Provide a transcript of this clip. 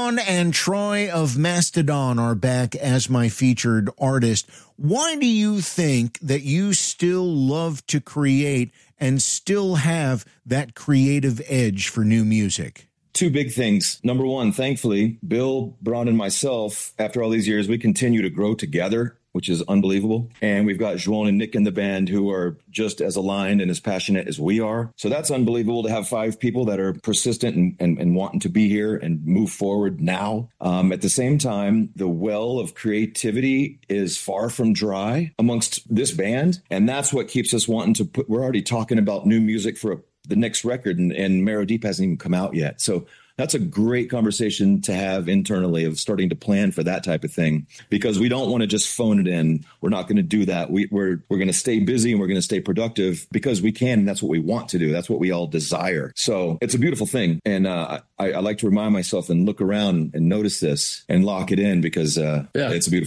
Sean and Troy of Mastodon are back as my featured artist. Why do you think that you still love to create and still have that creative edge for new music? Two big things. Number one, thankfully, Bill, Braun, and myself, after all these years, we continue to grow together, which is unbelievable. And we've got Joan and Nick in the band who are just as aligned and as passionate as we are. So that's unbelievable to have 5 people that are persistent and wanting to be here and move forward now. At the same time, the well of creativity is far from dry amongst this band. And that's what keeps us wanting to put, we're already talking about new music for the next record, and Marrow Deep hasn't even come out yet. So that's a great conversation to have internally of starting to plan for that type of thing, because we don't want to just phone it in. We're not going to do that. We're going to stay busy and we're going to stay productive because we can. And that's what we want to do. That's what we all desire. So it's a beautiful thing. And I like to remind myself and look around and notice this and lock it in because it's a beautiful